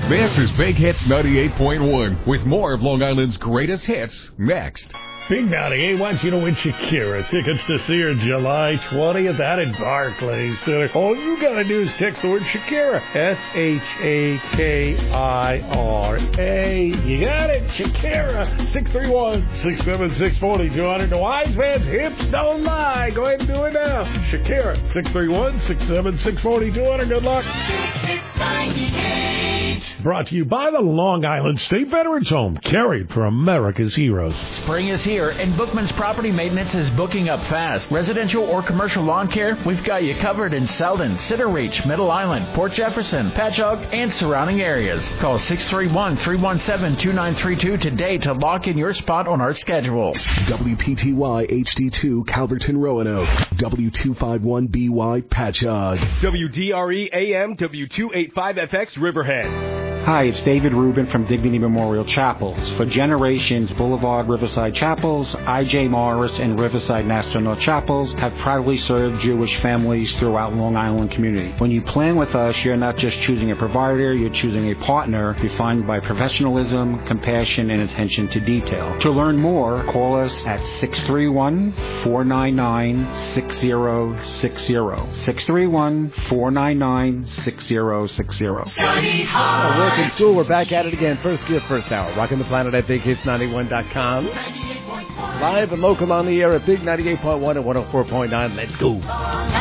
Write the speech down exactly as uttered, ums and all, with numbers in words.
This is Big Hits ninety-eight point one with more of Long Island's greatest hits next. Big ninety-eight wants you to win Shakira. Tickets to see her July twentieth out at Barclays Center. All you gotta do is text the word Shakira. S H A K I R A. You got it, Shakira. six three one, six seven six, four two zero zero. The wise man's hips don't lie. Go ahead and do it now. Shakira. six three one, six seven six, four two zero zero. Good luck. Brought to you by the Long Island State Veterans Home. Carried for America's heroes. Spring is here, and Bookman's Property Maintenance is booking up fast. Residential or commercial lawn care, we've got you covered in Selden, Cedar Reach, Middle Island, Port Jefferson, Patchogue, and surrounding areas. Call six three one, three one seven, two nine three two today to lock in your spot on our schedule. W P T Y H D two Calverton Roanoke. W two fifty-one B Y Patchogue. W D R E A M W two eighty-five F X Riverhead. Hi, it's David Rubin from Dignity Memorial Chapels. For generations, Boulevard Riverside Chapels, I J Morris, and Riverside National Chapels have proudly served Jewish families throughout Long Island community. When you plan with us, you're not just choosing a provider, you're choosing a partner defined by professionalism, compassion, and attention to detail. To learn more, call us at six three one, four nine nine, six zero six zero. six three one, four nine nine, six zero six zero. Work and school, we're back at it again. First gear, first hour. Rocking the planet at big hits ninety-one dot com. Live and local on the air at Big ninety-eight point one and one oh four point nine. Let's go.